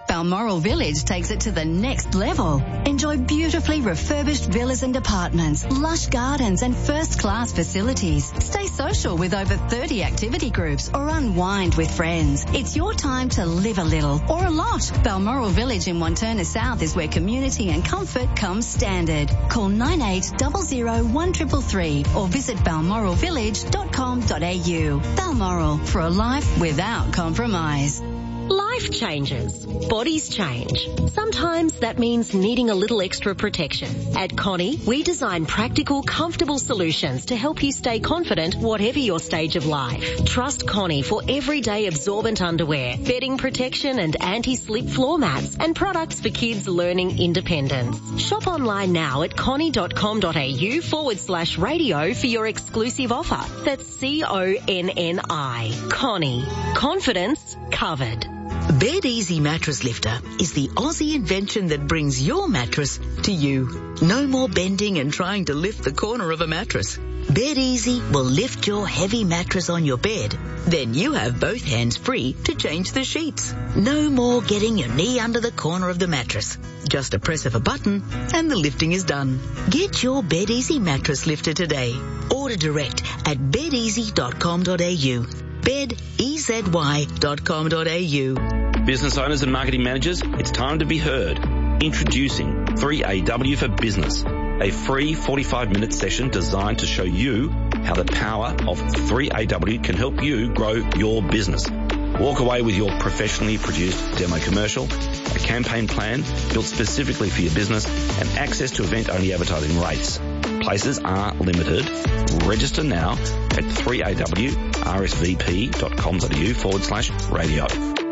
Balmoral Village takes it to the next level. Enjoy beautifully refurbished villas and apartments, lush gardens and first-class facilities. Stay social with over thirty activity groups or unwind with friends. It's your time to live a little or a lot. Balmoral Village in Wantirna South is where community and comfort comes standard. Call nine eight zero zero one three three three or visit balmoral village dot com dot a u. Balmoral, for a life without compromise. Life changes. Bodies change. Sometimes that means needing a little extra protection. At Connie, we design practical, comfortable solutions to help you stay confident whatever your stage of life. Trust Connie for everyday absorbent underwear, bedding protection and anti-slip floor mats, and products for kids learning independence. Shop online now at connie.com.au forward slash radio for your exclusive offer. That's C O N N I. Connie. Confidence covered. Bed Easy Mattress Lifter is the Aussie invention that brings your mattress to you. No more bending and trying to lift the corner of a mattress. Bed Easy will lift your heavy mattress on your bed. Then you have both hands free to change the sheets. No more getting your knee under the corner of the mattress. Just a press of a button and the lifting is done. Get your Bed Easy Mattress Lifter today. Order direct at bed easy dot com dot a u. bed easy dot com dot a u. Business owners and marketing managers, it's time to be heard. Introducing three A W for Business, a free forty-five minute session designed to show you how the power of three A W can help you grow your business. Walk away with your professionally produced demo commercial, a campaign plan built specifically for your business, and access to event-only advertising rates. Places are limited. Register now at three A W R S V P dot com dot a u forward slash radio.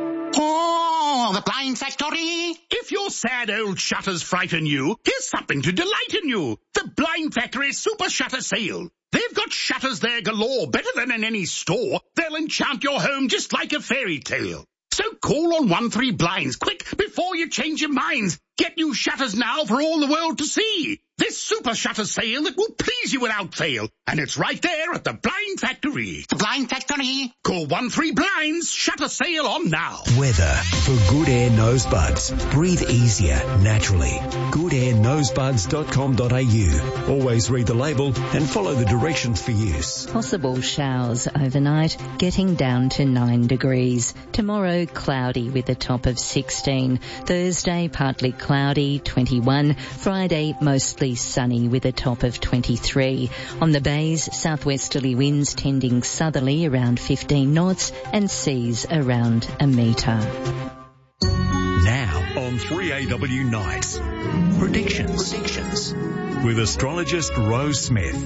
Oh, the Blind Factory! If your sad old shutters frighten you, here's something to delight in you. The Blind Factory Super Shutter Sale. They've got shutters there galore, better than in any store. They'll enchant your home just like a fairy tale. So call on one three Blinds, quick, before you change your minds. Get new shutters now for all the world to see. This super shutter sale that will please you without fail. And it's right there at the Blind Factory. The Blind Factory. Call one three Blinds, shutter sale on now. Weather for Good Air Nosebuds. Breathe easier, naturally. good air nosebuds dot com dot a u. Always read the label and follow the directions for use. Possible showers overnight, getting down to nine degrees. Tomorrow, cloudy with a top of sixteen. Thursday, partly cloudy, twenty-one. Friday, mostly sunny with a top of twenty-three. On the bays, southwesterly winds tending southerly around fifteen knots and seas around a metre. Now on three A W Nights. Predictions. Predictions. With astrologist Rose Smith.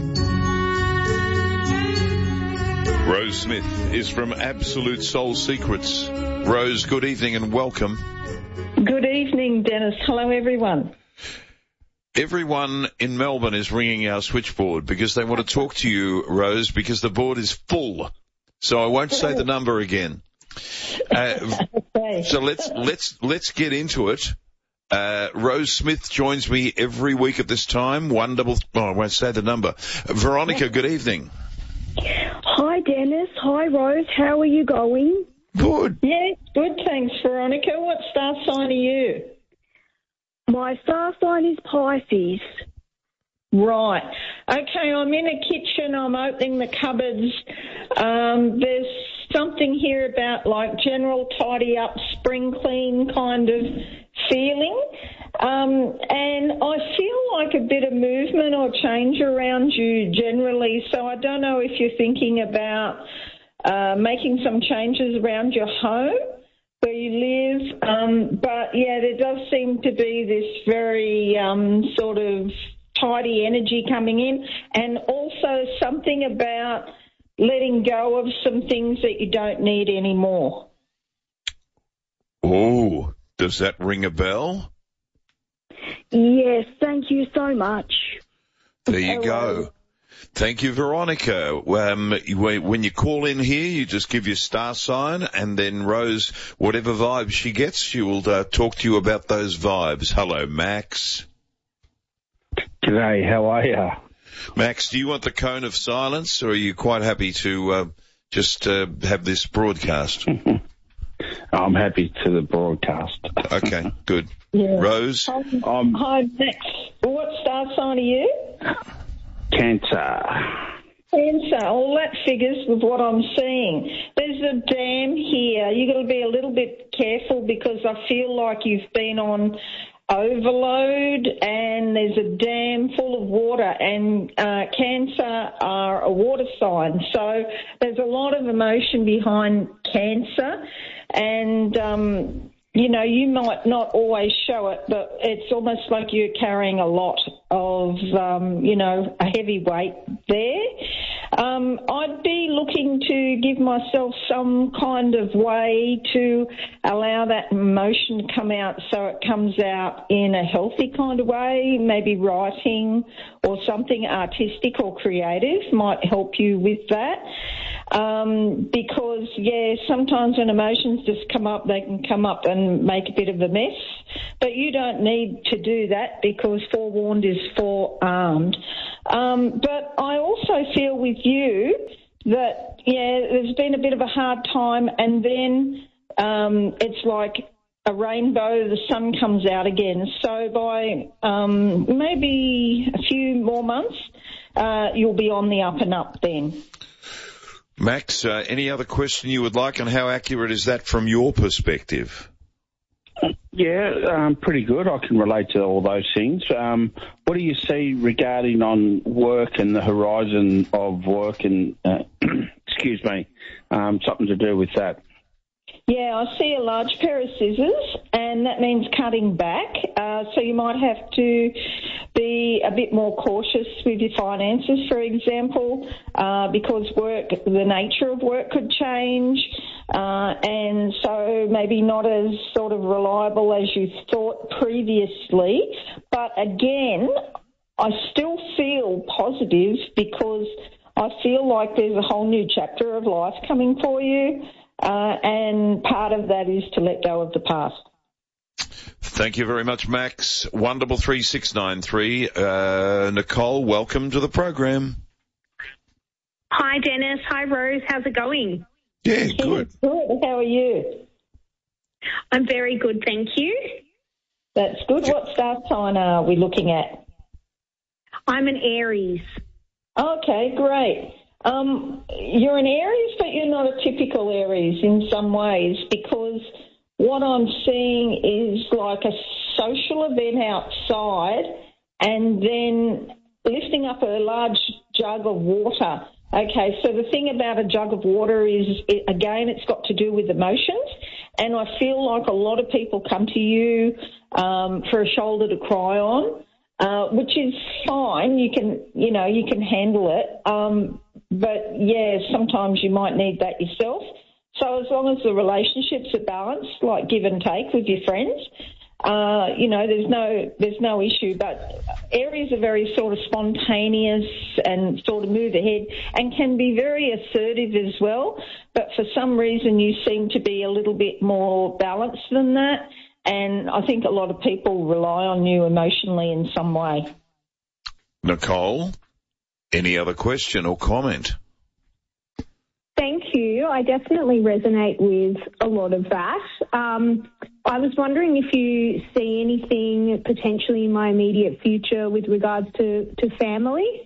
Rose Smith is from Absolute Soul Secrets. Rose, good evening and welcome. Good evening, Dennis. Hello, everyone. Everyone in Melbourne is ringing our switchboard because they want to talk to you, Rose, because the board is full. So I won't say the number again. Uh, okay. So let's let's let's get into it. Uh, Rose Smith joins me every week at this time. One double. Oh, I won't say the number. Veronica, good evening. Hi, Dennis. Hi, Rose. How are you going? Good. Yeah, good. Thanks, Veronica. What star sign are you? My star sign is Pisces. Right. Okay, I'm in a kitchen. I'm opening the cupboards. Um, there's something here about like general tidy up, spring clean kind of feeling. Um, and I feel like a bit of movement or change around you generally. So I don't know if you're thinking about uh, making some changes around your home where you live. Um, but, yeah, there does seem to be this very um, sort of tidy energy coming in, and also something about letting go of some things that you don't need anymore. Oh, does that ring a bell? Yes, thank you so much. There you go. Thank you, Veronica. Um, when you call in here, you just give your star sign, and then Rose, whatever vibes she gets, she will uh, talk to you about those vibes. Hello, Max. G'day, how are you? Max, do you want the cone of silence, or are you quite happy to uh, just uh, have this broadcast? I'm happy to the broadcast. Okay, good. Yeah. Rose? Um, Hi, Max. What star sign are you? Cancer. Cancer. Well, that figures with what I'm seeing. There's a dam here. You've got to be a little bit careful because I feel like you've been on overload and there's a dam full of water, and uh, Cancer are a water sign. So there's a lot of emotion behind Cancer, and um, you know, you might not always show it, but it's almost like you're carrying a lot of, um, you know, a heavy weight there. Um, I'd be looking to give myself some kind of way to allow that emotion to come out so it comes out in a healthy kind of way. Maybe writing or something artistic or creative might help you with that. Um, because, yeah, sometimes when emotions just come up, they can come up and make a bit of a mess. But you don't need to do that because forewarned is forearmed. Um, but I also feel with you that, yeah, there's been a bit of a hard time, and then um, it's like a rainbow, the sun comes out again. So by um, maybe a few more months, uh, you'll be on the up and up then. Max, uh, any other question you would like, and how accurate is that from your perspective? Yeah, um, pretty good. I can relate to all those things. Um, what do you see regarding on work and the horizon of work and, uh, excuse me, um, something to do with that? Yeah, I see a large pair of scissors, and that means cutting back. Uh, so you might have to be a bit more cautious with your finances, for example, uh, because work, the nature of work could change, uh, and so maybe not as sort of reliable as you thought previously. But again, I still feel positive because I feel like there's a whole new chapter of life coming for you. Uh, and part of that is to let go of the past. Thank you very much, Max. one double three six nine three. Uh, Nicole, welcome to the program. Hi, Dennis. Hi, Rose. How's it going? Yeah, good. Good. How are you? I'm very good, thank you. That's good. What star sign are we looking at? I'm an Aries. Okay, great. Um, you're an Aries, but you're not a typical Aries in some ways, because what I'm seeing is like a social event outside and then lifting up a large jug of water. Okay, so the thing about a jug of water is, it, again, it's got to do with emotions, and I feel like a lot of people come to you um, for a shoulder to cry on, uh, which is fine. You can, you know, you can handle it. Um, But, yeah, sometimes you might need that yourself. So as long as the relationships are balanced, like give and take with your friends, uh, you know, there's no there's no issue. But Aries are very sort of spontaneous and sort of move ahead and can be very assertive as well. But for some reason you seem to be a little bit more balanced than that. And I think a lot of people rely on you emotionally in some way. Nicole? Any other question or comment? Thank you. I definitely resonate with a lot of that. Um, I was wondering if you see anything potentially in my immediate future with regards to, to family.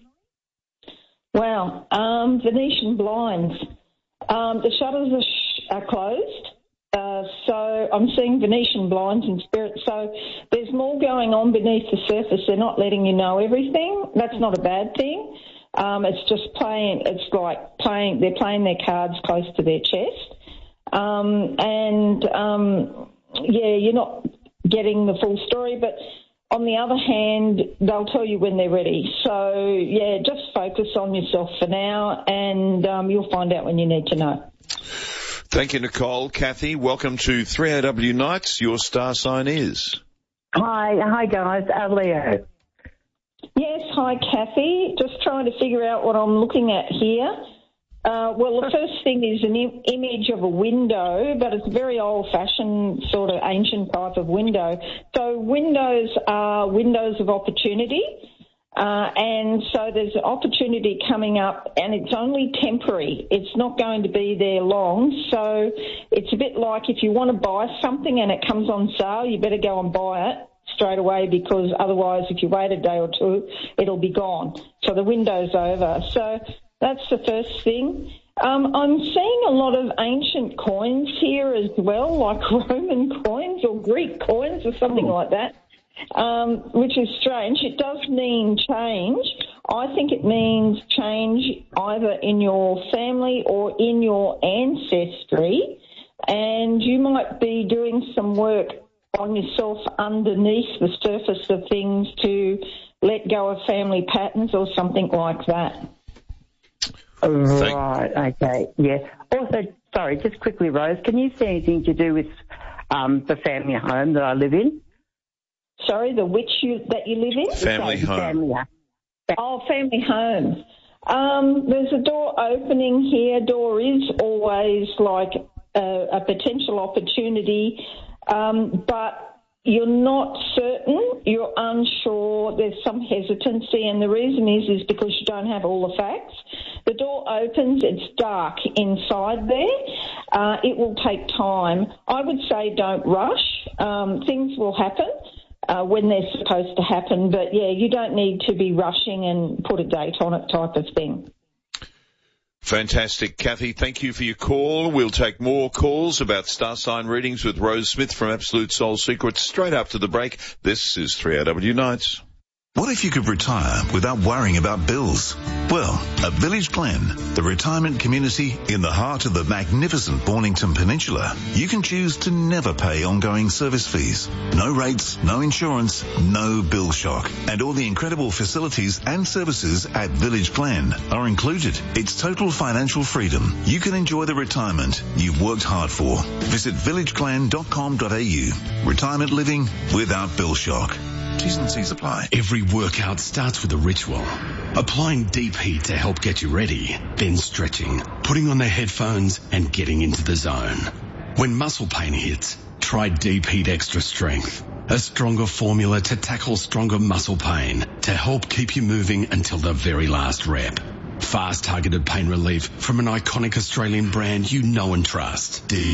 Well, um, Venetian blinds. Um, the shutters are, sh- are closed. Uh, so I'm seeing Venetian blinds in spirit. So there's more going on beneath the surface. They're not letting you know everything. That's not a bad thing. Um, it's just playing, it's like playing, they're playing their cards close to their chest. Um, and, um, yeah, you're not getting the full story, but on the other hand, they'll tell you when they're ready. So, yeah, just focus on yourself for now, and um, you'll find out when you need to know. Thank you, Nicole. Kathy, welcome to three A W Nights. Your star sign is? Hi, hi guys, uh, Leo. Yes, hi, Kathy. Just trying to figure out what I'm looking at here. Uh, well, the first thing is an im- image of a window, but it's a very old-fashioned, sort of ancient type of window. So windows are windows of opportunity. Uh, and so there's an opportunity coming up, and it's only temporary. It's not going to be there long. So it's a bit like if you want to buy something and it comes on sale, you better go and buy it straight away, because otherwise if you wait a day or two, it'll be gone. So the window's over. So that's the first thing. Um, I'm seeing a lot of ancient coins here as well, like Roman coins or Greek coins or something like that. Um, which is strange. It does mean change. I think it means change either in your family or in your ancestry, and you might be doing some work on yourself underneath the surface of things to let go of family patterns or something like that. Right, okay, yeah. Also, sorry, just quickly, Rose, can you see anything to do with um, the family home that I live in? Sorry, the which you, that you live in? Family home. Family home. Oh, family home. Um, there's a door opening here. Door is always like a, a potential opportunity, um, but you're not certain. You're unsure. There's some hesitancy, and the reason is is because you don't have all the facts. The door opens. It's dark inside there. Uh, it will take time. I would say don't rush. Um, things will happen. Uh, when they're supposed to happen. But, yeah, you don't need to be rushing and put a date on it type of thing. Fantastic. Kathy, thank you for your call. We'll take more calls about star sign readings with Rose Smith from Absolute Soul Secrets straight after the break. This is three R W Nights. What if you could retire without worrying about bills? Well, at Village Glen, the retirement community in the heart of the magnificent Mornington Peninsula, you can choose to never pay ongoing service fees. No rates, no insurance, no bill shock. And all the incredible facilities and services at Village Glen are included. It's total financial freedom. You can enjoy the retirement you've worked hard for. Visit village glen dot com dot a u. Retirement living without bill shock. T's and C's apply. Every workout starts with a ritual. Applying deep heat to help get you ready, then stretching, putting on the headphones and getting into the zone. When muscle pain hits, try Deep Heat Extra Strength, a stronger formula to tackle stronger muscle pain to help keep you moving until the very last rep. Fast targeted pain relief from an iconic Australian brand you know and trust. Deep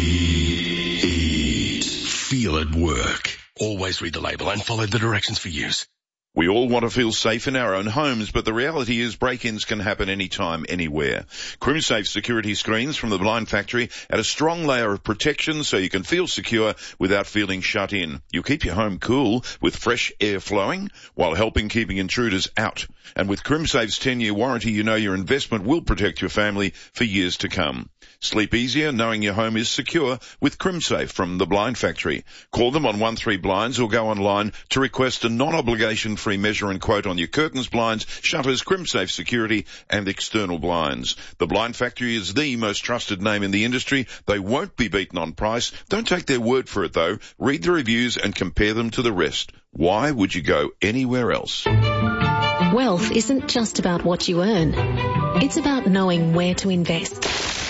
Heat. Feel it work. Always read the label and follow the directions for use. We all want to feel safe in our own homes, but the reality is break-ins can happen anytime, anywhere. CrimSafe security screens from the Blind Factory add a strong layer of protection so you can feel secure without feeling shut in. You keep your home cool with fresh air flowing while helping keeping intruders out. And with CrimSafe's ten-year warranty, you know your investment will protect your family for years to come. Sleep easier knowing your home is secure with CrimSafe from the Blind Factory. Call them on one three blinds or go online to request a non-obligation free measure and quote on your curtains, blinds, shutters, CrimSafe security and external blinds. The Blind Factory is the most trusted name in the industry. They won't be beaten on price. Don't take their word for it though. Read the reviews and compare them to the rest. Why would you go anywhere else? Wealth isn't just about what you earn. It's about knowing where to invest.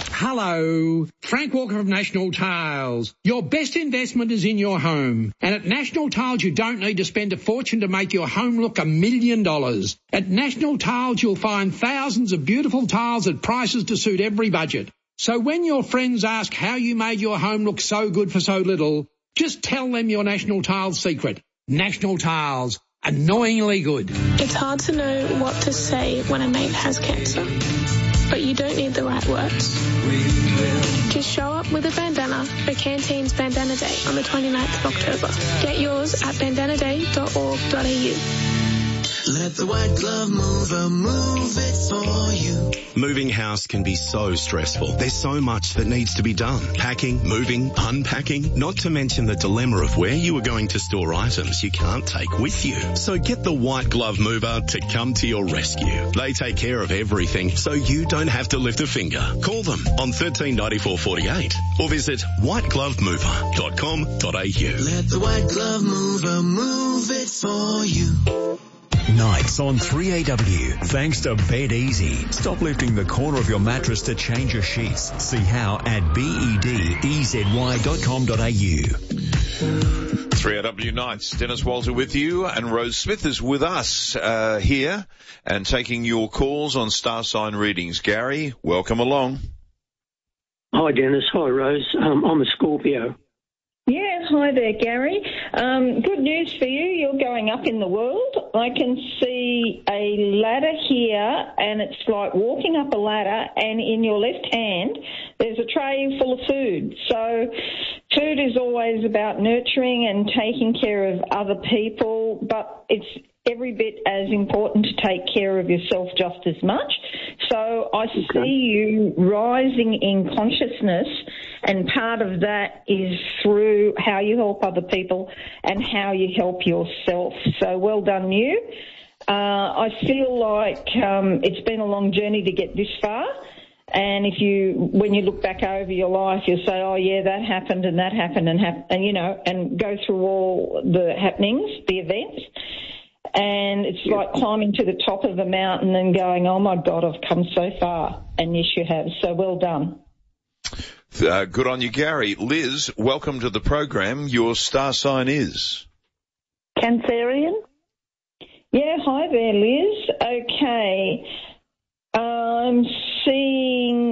Hello, Frank Walker of National Tiles. Your best investment is in your home. And at National Tiles, you don't need to spend a fortune to make your home look a million dollars. At National Tiles, you'll find thousands of beautiful tiles at prices to suit every budget. So when your friends ask how you made your home look so good for so little, just tell them your National Tiles secret. National Tiles. Annoyingly good. It's hard to know what to say when a mate has cancer, but you don't need the right words. Just show up with a bandana for Canteen's Bandana Day on the twenty-ninth of October. Get yours at bandana day dot org dot a u. Let the white glove mover move it for you. Moving house can be so stressful. There's so much that needs to be done. Packing, moving, unpacking, not to mention the dilemma of where you are going to store items you can't take with you. So get the white glove mover to come to your rescue. They take care of everything so you don't have to lift a finger. Call them on one three nine four four eight or visit white glove mover dot com dot a u. Let the white glove mover move it for you. Nights on three A W, thanks to Bed Easy. Stop lifting the corner of your mattress to change your sheets. See how at bed easy dot com dot a u. three R W Nights. Dennis Walter with you, and Rose Smith is with us uh, here and taking your calls on star sign readings. Gary, welcome along. Hi, Dennis. Hi, Rose. Um, I'm a Scorpio. Yeah, hi there, Gary. Um, good news for you. You're going up in the world. I can see a ladder here, and it's like walking up a ladder, and in your left hand, there's a tray full of food. So food is always about nurturing and taking care of other people, but it's every bit as important to take care of yourself just as much. So I see you rising in consciousness, and part of that is through how you help other people and how you help yourself. So well done, you. Uh, I feel like um, it's been a long journey to get this far. And if you, when you look back over your life, you'll say, oh yeah, that happened and that happened and, hap- and you know, and go through all the happenings, the events. And it's like climbing to the top of the mountain and going, oh my God, I've come so far. And yes, you have. So well done. Uh, good on you, Gary. Liz, welcome to the program. Your star sign is? Cancerian. Yeah, hi there, Liz. Okay. I'm seeing